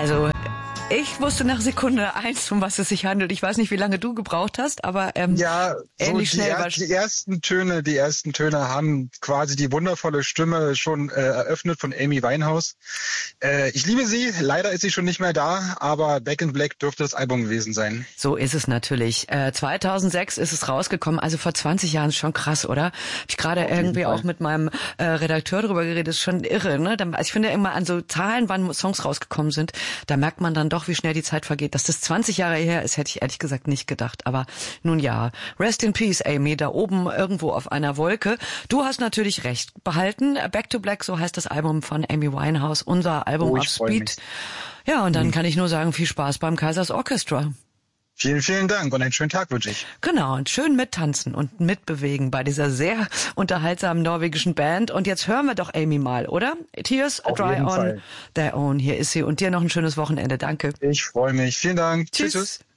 Also ich wusste nach Sekunde 1, um was es sich handelt. Ich weiß nicht, wie lange du gebraucht hast, aber ja, ähnlich so schnell war die ersten Töne haben quasi die wundervolle Stimme schon eröffnet von Amy Winehouse. Ich liebe sie, leider ist sie schon nicht mehr da, aber Back in Black dürfte das Album gewesen sein. So ist es natürlich. 2006 ist es rausgekommen, also vor 20 Jahren, ist schon krass, oder? Hab ich gerade irgendwie auch mit meinem Redakteur drüber geredet, ist schon irre, ne? Also ich finde immer an so Zahlen, wann Songs rausgekommen sind, da merkt man dann doch, wie schnell die Zeit vergeht. Dass das 20 Jahre her ist, hätte ich ehrlich gesagt nicht gedacht. Aber nun ja, rest in peace, Amy, da oben irgendwo auf einer Wolke. Du hast natürlich recht behalten. Back to Black, so heißt das Album von Amy Winehouse, unser Album auf Speed. Ja, und dann kann ich nur sagen, viel Spaß beim Kaisers Orchestra. Vielen, vielen Dank und einen schönen Tag wünsche ich. Genau, und schön mittanzen und mitbewegen bei dieser sehr unterhaltsamen norwegischen Band. Und jetzt hören wir doch Amy mal, oder? Tears Dry on Their Own. Hier ist sie. Und dir noch ein schönes Wochenende. Danke. Ich freue mich. Vielen Dank. Tschüss.